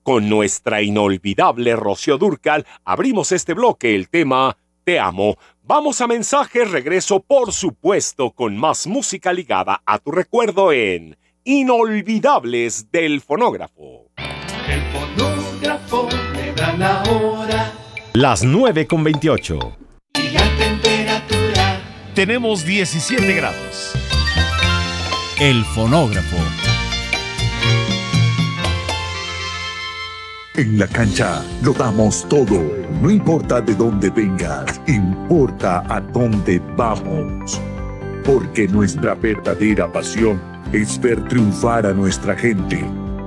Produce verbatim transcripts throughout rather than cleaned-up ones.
Con nuestra inolvidable Rocío Dúrcal abrimos este bloque, el tema Te Amo. Vamos a mensajes, regreso por supuesto con más música ligada a tu recuerdo en Inolvidables del Fonógrafo. El fonógrafo me da la hora. Las nueve con veintiocho. Y la temperatura. Tenemos diecisiete grados. El fonógrafo. En la cancha lo damos todo. No importa de dónde vengas, importa a dónde vamos. Porque nuestra verdadera pasión es ver triunfar a nuestra gente.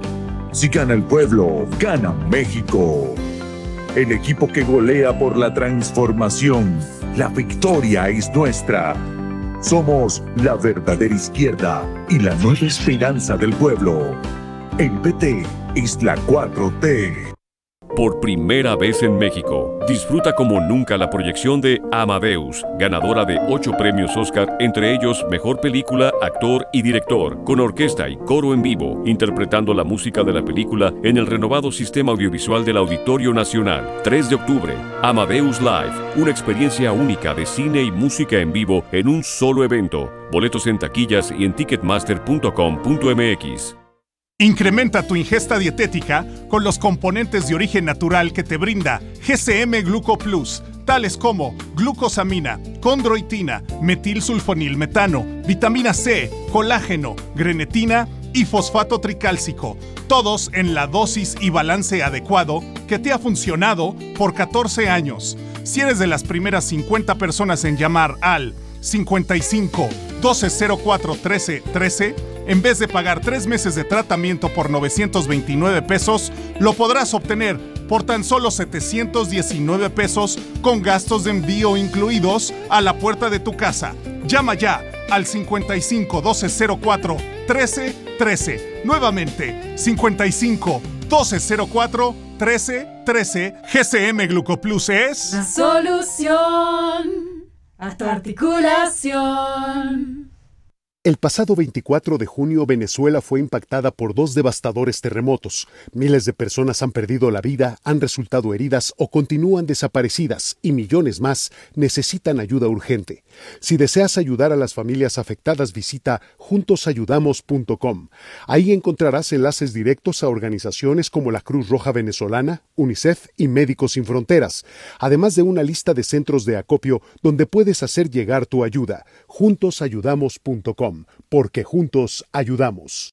Si gana el pueblo, gana México. El equipo que golea por la transformación. La victoria es nuestra. Somos la verdadera izquierda y la nueva esperanza del pueblo. El P T es la cuatro T. Por primera vez en México, disfruta como nunca la proyección de Amadeus, ganadora de ocho premios Oscar, entre ellos Mejor Película, Actor y Director, con orquesta y coro en vivo, interpretando la música de la película en el renovado sistema audiovisual del Auditorio Nacional. tres de octubre, Amadeus Live, una experiencia única de cine y música en vivo en un solo evento. Boletos en taquillas y en ticketmaster punto com punto m x. Incrementa tu ingesta dietética con los componentes de origen natural que te brinda G C M Gluco Plus, tales como glucosamina, condroitina, metilsulfonilmetano, vitamina C, colágeno, grenetina y fosfato tricálcico, todos en la dosis y balance adecuado que te ha funcionado por catorce años. Si eres de las primeras cincuenta personas en llamar al cincuenta y cinco, doce cero cuatro, trece, trece, en vez de pagar tres meses de tratamiento por novecientos veintinueve pesos, lo podrás obtener por tan solo setecientos diecinueve pesos con gastos de envío incluidos a la puerta de tu casa. Llama ya al cincuenta y cinco, doce cero cuatro, trece, trece. Nuevamente, cincuenta y cinco, doce cero cuatro, trece, trece. G C M Glucoplus es la solución a tu articulación. El pasado veinticuatro de junio, Venezuela fue impactada por dos devastadores terremotos. Miles de personas han perdido la vida, han resultado heridas o continúan desaparecidas y millones más necesitan ayuda urgente. Si deseas ayudar a las familias afectadas, visita juntos ayudamos punto com. Ahí encontrarás enlaces directos a organizaciones como la Cruz Roja Venezolana, UNICEF y Médicos Sin Fronteras, además de una lista de centros de acopio donde puedes hacer llegar tu ayuda. juntos ayudamos punto com. Porque juntos ayudamos.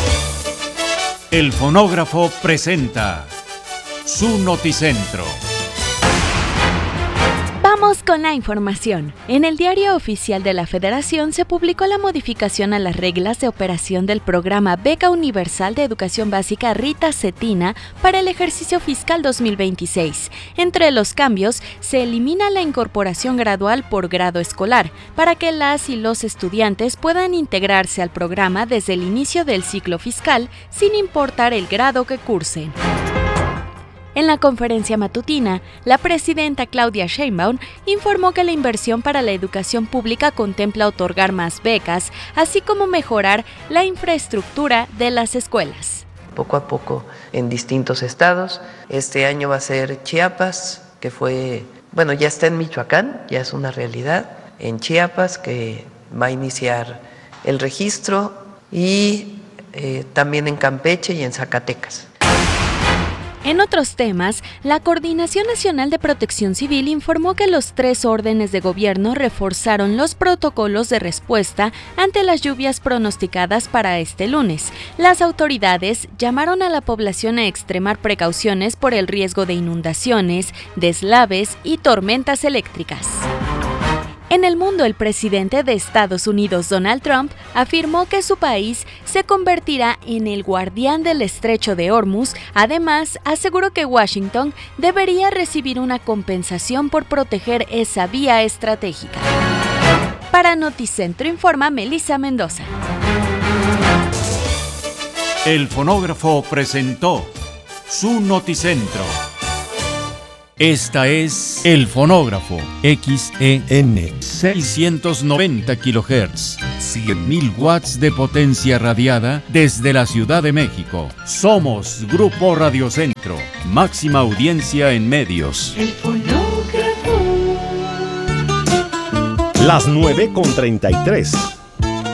El fonógrafo presenta su noticentro. Vamos con la información. En el Diario Oficial de la Federación se publicó la modificación a las reglas de operación del programa Beca Universal de Educación Básica Rita Cetina para el ejercicio fiscal dos mil veintiséis. Entre los cambios, se elimina la incorporación gradual por grado escolar, para que las y los estudiantes puedan integrarse al programa desde el inicio del ciclo fiscal, sin importar el grado que cursen. En la conferencia matutina, la presidenta Claudia Sheinbaum informó que la inversión para la educación pública contempla otorgar más becas, así como mejorar la infraestructura de las escuelas. Poco a poco en distintos estados. Este año va a ser Chiapas, que fue, bueno, ya está en Michoacán, ya es una realidad. En Chiapas, que va a iniciar el registro, y eh, también en Campeche y en Zacatecas. En otros temas, la Coordinación Nacional de Protección Civil informó que los tres órdenes de gobierno reforzaron los protocolos de respuesta ante las lluvias pronosticadas para este lunes. Las autoridades llamaron a la población a extremar precauciones por el riesgo de inundaciones, deslaves y tormentas eléctricas. En el mundo, el presidente de Estados Unidos, Donald Trump, afirmó que su país se convertirá en el guardián del estrecho de Hormuz. Además, aseguró que Washington debería recibir una compensación por proteger esa vía estratégica. Para Noticentro informa Melissa Mendoza. El fonógrafo presentó su Noticentro. Esta es El Fonógrafo, X E N, seiscientos noventa kilohertz, cien mil watts de potencia radiada desde la Ciudad de México. Somos Grupo Radiocentro, máxima audiencia en medios. El fonógrafo. Las nueve con treinta y tres.